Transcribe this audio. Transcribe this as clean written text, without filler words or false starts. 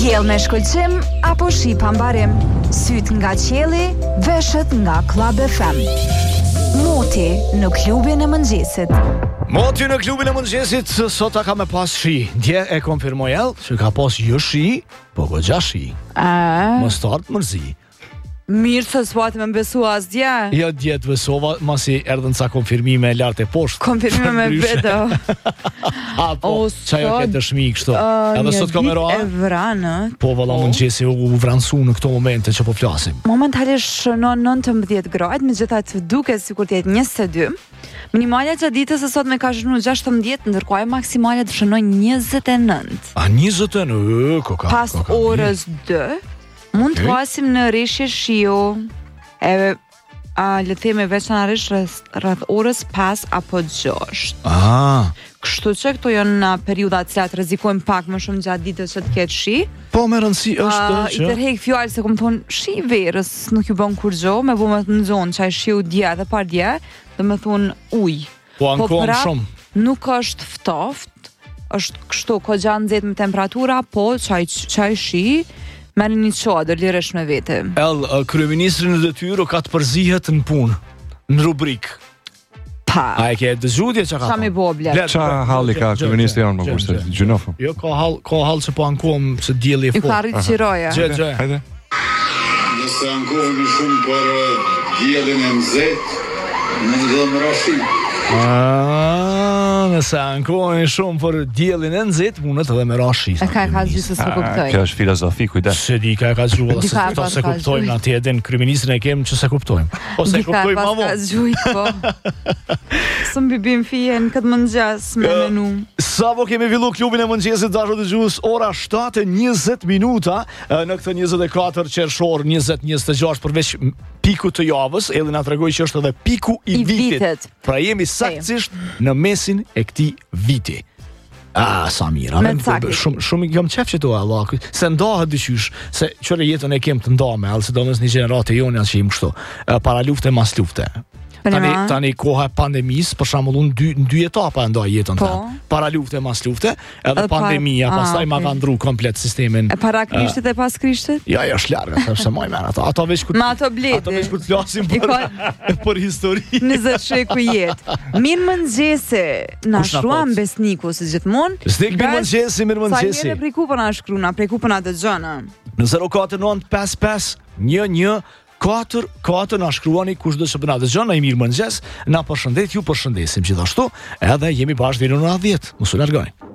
Diell me shkëlqim apo shi pa mbarim, syt nga qielli, veshët nga Club FM. Moti në klubin e mëngjesit. Moti në klubin e mëngjesit, sot ka me pas shi. Dje e konfirmoj që ka pas jo shi, po goxha shi. Më start mërzi. Mirë se s'pati me besu as dje. Jo dje të besova, masi erdhën ca konfirmime lartë e poshtë. Konfirmime me vedo. Po, çajo ke dëshmi kështu. Edhe sot ka me ra. E vranë. Po valla mëngjesi u vransu në këto momente që po flasim. Momentalisht në 19 gradë, megjithatë duket sikur të jetë 22. Minimale gjatë ditës së sot me ka shënuar 16, ndërkohë maksimale të shënojnë 29. A 29, koka. Pas orës 2 mund të pasim në rishje shiu, le të themi veçanërisht rreth orës 5 apo 6. Kështu që këto janë në periudha të cilat rrezikojmë pak më shumë gjatë ditës që të ketë shi. Po me rëndësi është I tërheq fjalë se kom thonë shi verës nuk ju bën kur gjë, me bu me të nxon çaj shiu dje dhe par dje, do me thonë ujë. Po ankon shumë. Nuk është ftoft, është kështu kogja nxehtë me temperatura, po çaj shi. Merë një çadër liresh me vete. Kryeministri në detyrë ka të përzihet në punë, në rubrikë. Pa. A e ke dëgjutje që ka? Qa mi bo blet? Qa halli ka kryeministri janë më kurse gjynofëm? Jo, ka hall që po ankom se dielli e fort. I ka rritë qiroja. Gje. Hajde. Nëse ankohemi shumë për diellin e nxehtë, në dhëmë rashi. Nëse ankohemi shumë për diellin e nxehtë, mundet edhe me rashi. E ka gjithë se kuptoj. Kjo është filozofi, kujdes. Se di ka zhjuar se kuptojmë atje edhe në kryeministrin e kemë që se kuptojmë. Ose kuptojmë ma vonë. Ka zhjujt, po. Së mbibim fije në këtë mëngjes me menu. Sa po kemi fillu klubin e mëngjesit, dashur dëgjues, ora 7:20 minuta në këtë 24 qershor 2026 përveç piku të javës, edhe na tregoi që është edhe piku i vitit. Pra jemi saktësisht në mesin e këtij viti. Sa mirë. Shumë jam qef që to Allah, se ndahet dyqysh, se çore jetën e kem të ndame, sidomos një gjeneratë jone që jam kështu, para lufte mas lufte. Tani koha e pandemisë, për shembull unë dy etapa ndaj jetën tonë. Para lufte mas lufte, edhe pandemia, pastaj ma ka ndru komplet sistemin. E para Krishtit e pas Krishtit? Ja, është larg, sepse më merr ato veç kur ato veç kur flasim për histori. 20 sheku jetë. Mirë mëngjesi, na shruan besniku si gjithmonë. Mirë mëngjesi. Sa herë prej ku po na shkruana, prej ku po na dëgjona? Në 04955 11 4 na shkruani kush do të na dëgjon, ai mirë mëngjes, na përshëndet, ju përshëndesim gjithashtu, edhe jemi bashkë deri në 10. Mos u largoni.